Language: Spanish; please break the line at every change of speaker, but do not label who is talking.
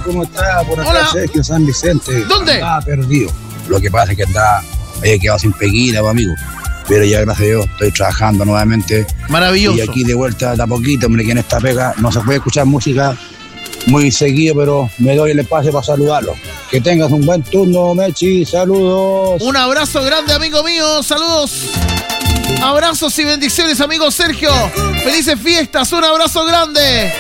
¿cómo está? Por acá,
Hola.
Sergio San Vicente.
¿Dónde?
Andaba perdido. Lo que pasa es que había quedado sin peguita, pues, amigo. Pero ya, gracias a Dios, estoy trabajando nuevamente.
Maravilloso.
Y aquí de vuelta de a poquito, hombre, que en esta pega no se puede escuchar música muy seguido, pero me doy el espacio para saludarlo. Que tengas un buen turno, Mechi. Saludos.
Un abrazo grande, amigo mío. Saludos. Abrazos y bendiciones, amigo Sergio. Felices fiestas. Un abrazo grande.